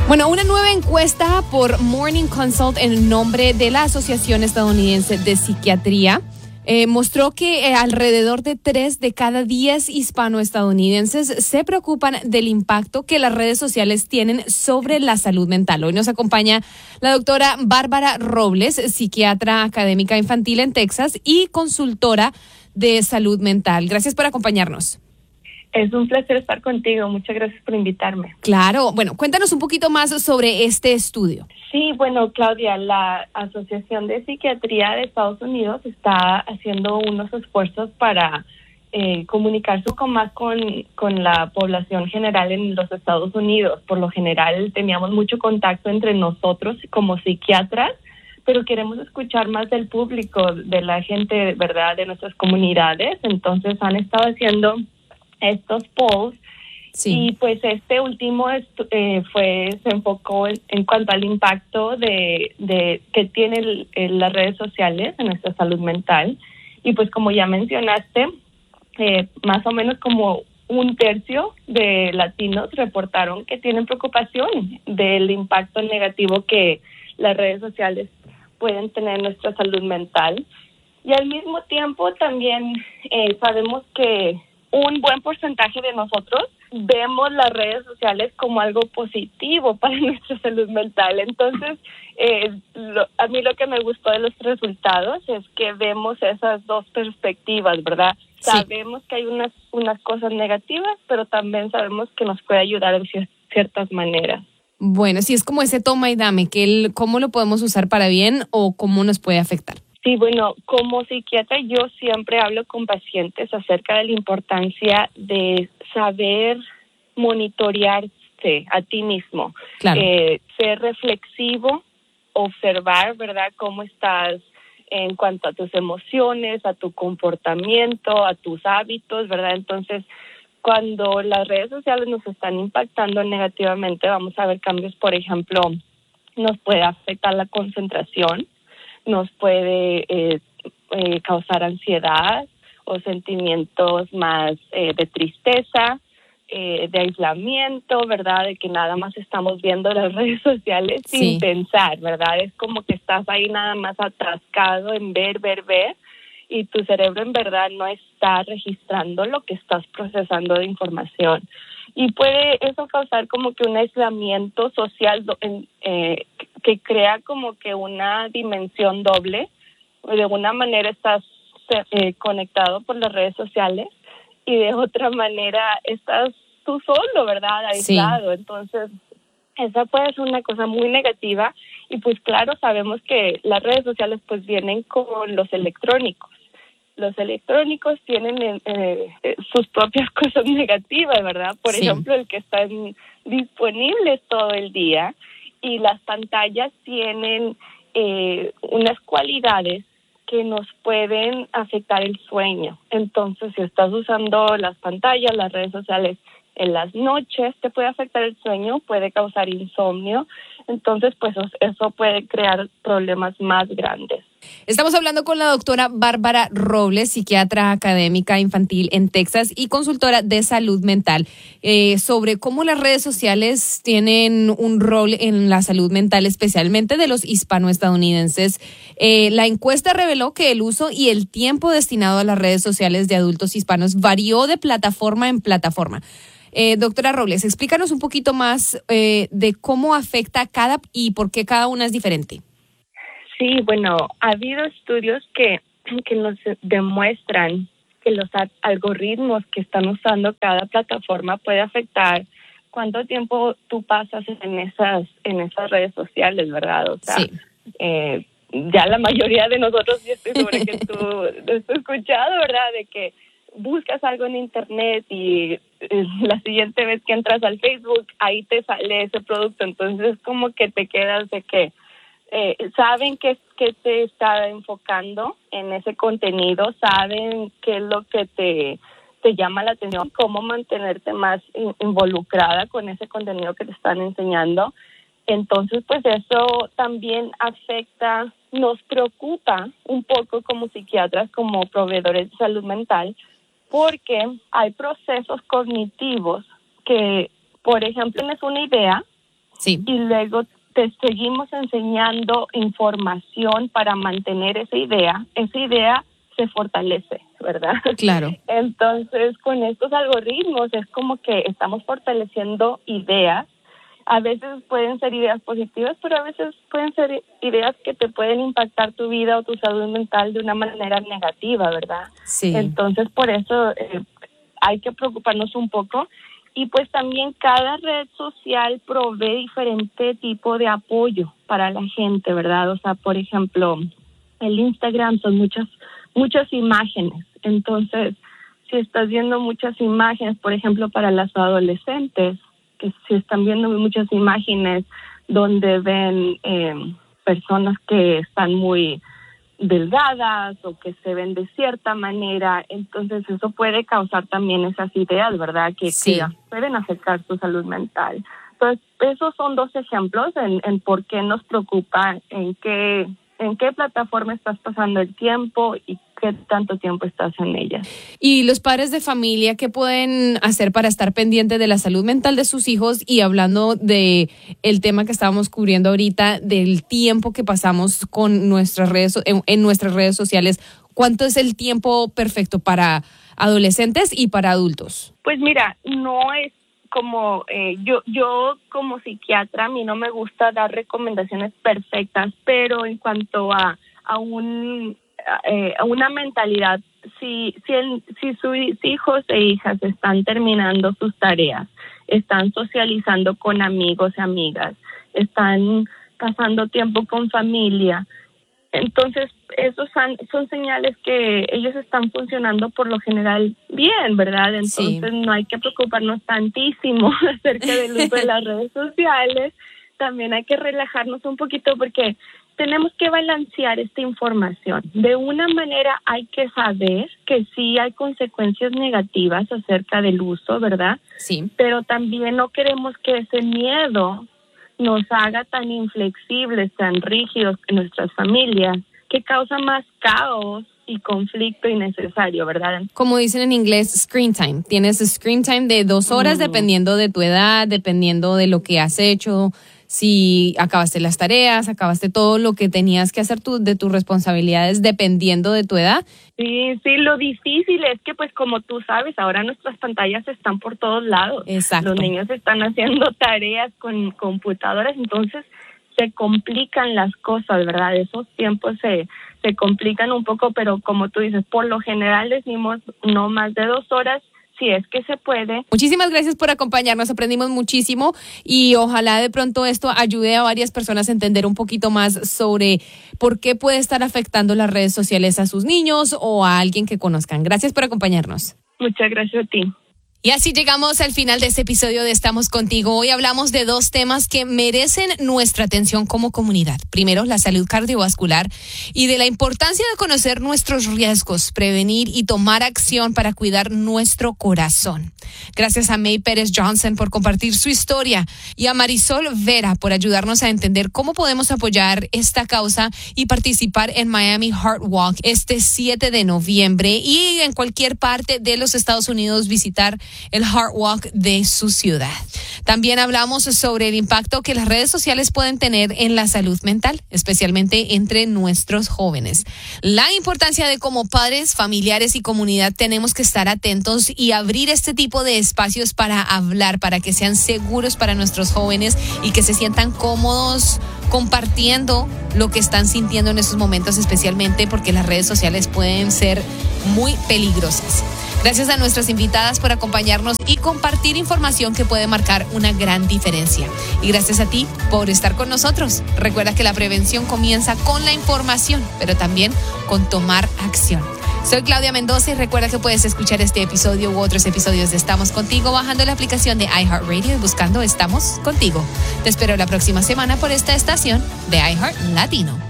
Bueno, una nueva encuesta por Morning Consult en nombre de la Asociación Estadounidense de Psiquiatría mostró que alrededor de 3 de cada 10 hispanoestadounidenses se preocupan del impacto que las redes sociales tienen sobre la salud mental. Hoy nos acompaña la doctora Bárbara Robles, psiquiatra académica infantil en Texas y consultora de salud mental. Gracias por acompañarnos. Es un placer estar contigo. Muchas gracias por invitarme. Claro. Bueno, cuéntanos un poquito más sobre este estudio. Sí, bueno, Claudia, la Asociación de Psiquiatría de Estados Unidos está haciendo unos esfuerzos para comunicarse un poco más con la población general en los Estados Unidos. Por lo general teníamos mucho contacto entre nosotros como psiquiatras, pero queremos escuchar más del público, de la gente, ¿verdad?, de nuestras comunidades. Entonces han estado haciendo estos polls. Sí. Y pues este último se enfocó en cuanto al impacto de que tienen las redes sociales en nuestra salud mental. Y pues como ya mencionaste, más o menos como 1/3 de latinos reportaron que tienen preocupación del impacto negativo que las redes sociales pueden tener en nuestra salud mental. Y al mismo tiempo también sabemos que un buen porcentaje de nosotros vemos las redes sociales como algo positivo para nuestra salud mental. Entonces, a mí lo que me gustó de los resultados es que vemos esas dos perspectivas, ¿verdad? Sí. Sabemos que hay unas cosas negativas, pero también sabemos que nos puede ayudar en ciertas maneras. Bueno, sí, es como ese toma y dame, que cómo lo podemos usar para bien o cómo nos puede afectar. Sí, bueno, como psiquiatra yo siempre hablo con pacientes acerca de la importancia de saber monitorearse a ti mismo. Claro. Ser reflexivo, observar, ¿verdad?, cómo estás en cuanto a tus emociones, a tu comportamiento, a tus hábitos, ¿verdad? Entonces, cuando las redes sociales nos están impactando negativamente, vamos a ver cambios, por ejemplo, nos puede afectar la concentración, nos puede causar ansiedad o sentimientos más de tristeza, de aislamiento, ¿verdad? De que nada más estamos viendo las redes sociales sin pensar, ¿verdad? Es como que estás ahí nada más atascado en ver, y tu cerebro en verdad no está registrando lo que estás procesando de información. Y puede eso causar como que un aislamiento social que crea como que una dimensión doble. De una manera estás conectado por las redes sociales y de otra manera estás tú solo, ¿verdad? Aislado. Sí. Entonces, esa puede ser una cosa muy negativa y pues claro, sabemos que las redes sociales pues vienen con los electrónicos. Los electrónicos tienen sus propias cosas negativas, ¿verdad? Por ejemplo, el que están disponibles todo el día y las pantallas tienen unas cualidades que nos pueden afectar el sueño. Entonces, si estás usando las pantallas, las redes sociales en las noches, te puede afectar el sueño, puede causar insomnio. Entonces, pues eso puede crear problemas más grandes. Estamos hablando con la doctora Bárbara Robles, psiquiatra académica infantil en Texas y consultora de salud mental, sobre cómo las redes sociales tienen un rol en la salud mental, especialmente de los hispanoestadounidenses. La encuesta reveló que el uso y el tiempo destinado a las redes sociales de adultos hispanos varió de plataforma en plataforma. Doctora Robles, explícanos un poquito más de cómo afecta cada y por qué cada una es diferente. Sí, bueno, ha habido estudios que nos demuestran que los algoritmos que están usando cada plataforma puede afectar cuánto tiempo tú pasas en esas redes sociales, ¿verdad? O sea, ya la mayoría de nosotros, yo estoy segura que tú has escuchado, ¿verdad? De que buscas algo en internet y la siguiente vez que entras al Facebook, ahí te sale ese producto. Entonces es como que te quedas de que saben que te está enfocando en ese contenido, saben qué es lo que te llama la atención, cómo mantenerte más involucrada con ese contenido que te están enseñando. Entonces, pues eso también afecta, nos preocupa un poco como psiquiatras, como proveedores de salud mental, porque hay procesos cognitivos que, por ejemplo, tienes una idea Sí. Y luego te seguimos enseñando información para mantener esa idea se fortalece, ¿verdad? Claro. Entonces, con estos algoritmos es como que estamos fortaleciendo ideas. A veces pueden ser ideas positivas, pero a veces pueden ser ideas que te pueden impactar tu vida o tu salud mental de una manera negativa, ¿verdad? Sí. Entonces, por eso hay que preocuparnos un poco. Y pues también cada red social provee diferente tipo de apoyo para la gente, ¿verdad? O sea, por ejemplo, el Instagram son muchas imágenes. Entonces, si estás viendo muchas imágenes, por ejemplo, para las adolescentes, que si están viendo muchas imágenes donde ven personas que están muy delgadas o que se ven de cierta manera, entonces eso puede causar también esas ideas, ¿verdad? Que pueden afectar su salud mental. Entonces, esos son 2 ejemplos en por qué nos preocupa, en qué plataforma estás pasando el tiempo y qué tanto tiempo estás en ella. Y los padres de familia, ¿qué pueden hacer para estar pendientes de la salud mental de sus hijos? Y hablando de el tema que estábamos cubriendo ahorita, del tiempo que pasamos con nuestras redes en nuestras redes sociales, ¿cuánto es el tiempo perfecto para adolescentes y para adultos? Pues mira, no es como yo como psiquiatra, a mí no me gusta dar recomendaciones perfectas, pero en cuanto a una mentalidad, si sus hijos e hijas están terminando sus tareas, están socializando con amigos y amigas, están pasando tiempo con familia, entonces esos son señales que ellos están funcionando por lo general bien, ¿verdad? Entonces no hay que preocuparnos tantísimo acerca del uso de las redes sociales. También hay que relajarnos un poquito porque tenemos que balancear esta información. De una manera hay que saber que sí hay consecuencias negativas acerca del uso, ¿verdad? Sí. Pero también no queremos que ese miedo nos haga tan inflexibles, tan rígidos en nuestras familias, que causa más caos y conflicto innecesario, ¿verdad? Como dicen en inglés, screen time. Tienes screen time de 2 horas dependiendo de tu edad, dependiendo de lo que has hecho, si acabaste las tareas, acabaste todo lo que tenías que hacer de tus responsabilidades dependiendo de tu edad. Sí, lo difícil es que pues como tú sabes, ahora nuestras pantallas están por todos lados. Exacto. Los niños están haciendo tareas con computadoras, entonces se complican las cosas, ¿verdad? Esos tiempos se complican un poco, pero como tú dices, por lo general decimos no más de 2 horas, si es que se puede. Muchísimas gracias por acompañarnos, aprendimos muchísimo y ojalá de pronto esto ayude a varias personas a entender un poquito más sobre por qué puede estar afectando las redes sociales a sus niños o a alguien que conozcan. Gracias por acompañarnos. Muchas gracias a ti. Y así llegamos al final de este episodio de Estamos Contigo. Hoy hablamos de 2 temas que merecen nuestra atención como comunidad. Primero, la salud cardiovascular y de la importancia de conocer nuestros riesgos, prevenir y tomar acción para cuidar nuestro corazón. Gracias a May Pérez Johnson por compartir su historia y a Marisol Vera por ayudarnos a entender cómo podemos apoyar esta causa y participar en Miami Heart Walk este 7 de noviembre y en cualquier parte de los Estados Unidos visitar el Heart Walk de su ciudad. También hablamos sobre el impacto que las redes sociales pueden tener en la salud mental, especialmente entre nuestros jóvenes. La importancia de como padres, familiares y comunidad tenemos que estar atentos y abrir este tipo de espacios para hablar, para que sean seguros para nuestros jóvenes y que se sientan cómodos compartiendo lo que están sintiendo en estos momentos, especialmente porque las redes sociales pueden ser muy peligrosas. Gracias a nuestras invitadas por acompañarnos y compartir información que puede marcar una gran diferencia. Y gracias a ti por estar con nosotros. Recuerda que la prevención comienza con la información, pero también con tomar acción. Soy Claudia Mendoza y recuerda que puedes escuchar este episodio u otros episodios de Estamos Contigo bajando la aplicación de iHeartRadio y buscando Estamos Contigo. Te espero la próxima semana por esta estación de iHeart Latino.